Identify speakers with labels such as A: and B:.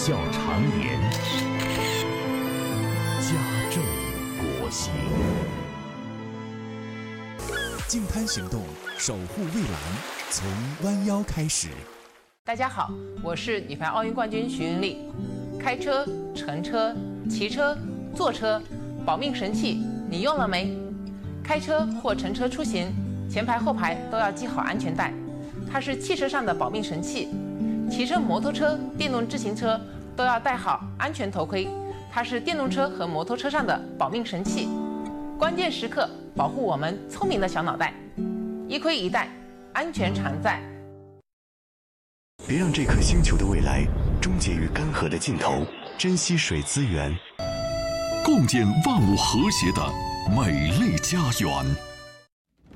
A: 孝常年，家政国行。
B: 净滩行动，守护蔚蓝，从弯腰开始。
C: 大家好，我是女排奥运冠军徐云丽。开车、乘车、骑车、坐车，保命神器你用了没？开车或乘车出行，前排后排都要系好安全带，它是汽车上的保命神器。骑车、摩托车、电动自行车都要戴好安全头盔，它是电动车和摩托车上的保命神器。关键时刻保护我们聪明的小脑袋，一盔一带，安全常在。
D: 别让这颗星球的未来终结于干涸的尽头，珍惜水资源，
E: 共建万物和谐的美丽家园。